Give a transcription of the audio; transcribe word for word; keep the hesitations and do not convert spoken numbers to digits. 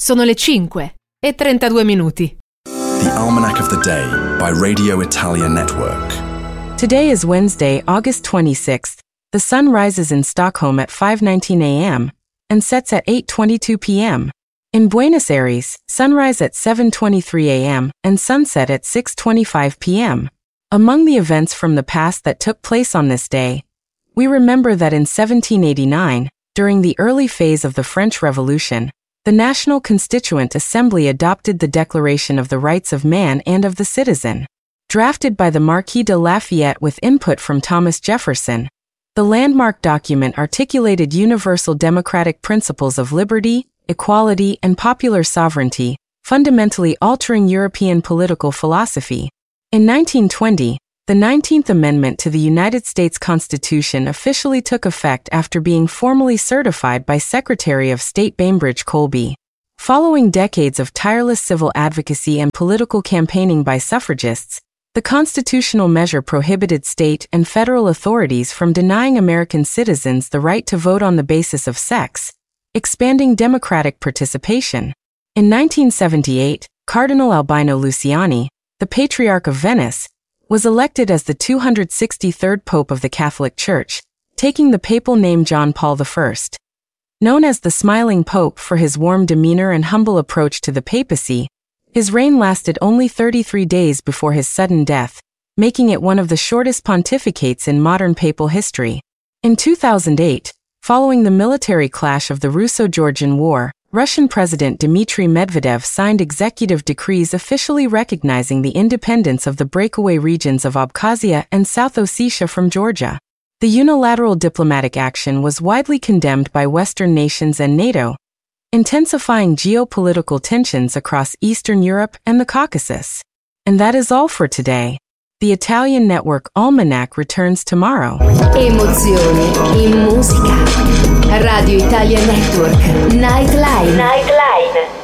Sono le cinque e trentadue minuti. The Almanac of the Day by Radio Italia Network. Today is Wednesday, August twenty-sixth. The sun rises in Stockholm at five nineteen a.m. and sets at eight twenty-two p.m. In Buenos Aires, sunrise at seven twenty-three a.m. and sunset at six twenty-five p.m. Among the events from the past that took place on this day, we remember that in seventeen eighty-nine, during the early phase of the French Revolution, the National Constituent Assembly adopted the Declaration of the Rights of Man and of the Citizen. Drafted by the Marquis de Lafayette with input from Thomas Jefferson, the landmark document articulated universal democratic principles of liberty, equality, and popular sovereignty, fundamentally altering European political philosophy. In nineteen twenty, the nineteenth Amendment to the United States Constitution officially took effect after being formally certified by Secretary of State Bainbridge Colby. Following decades of tireless civil advocacy and political campaigning by suffragists, the constitutional measure prohibited state and federal authorities from denying American citizens the right to vote on the basis of sex, expanding democratic participation. In nineteen seventy-eight, Cardinal Albino Luciani, the Patriarch of Venice, was elected as the two hundred sixty-third Pope of the Catholic Church, taking the papal name John Paul the First. Known as the Smiling Pope for his warm demeanor and humble approach to the papacy, his reign lasted only thirty-three days before his sudden death, making it one of the shortest pontificates in modern papal history. In two thousand eight, following the military clash of the Russo-Georgian War, Russian President Dmitry Medvedev signed executive decrees officially recognizing the independence of the breakaway regions of Abkhazia and South Ossetia from Georgia. The unilateral diplomatic action was widely condemned by Western nations and NATO, intensifying geopolitical tensions across Eastern Europe and the Caucasus. And that is all for today. The Italian Network Almanac returns tomorrow. Emozioni in musica. Radio Italia Network Nightline. Nightline.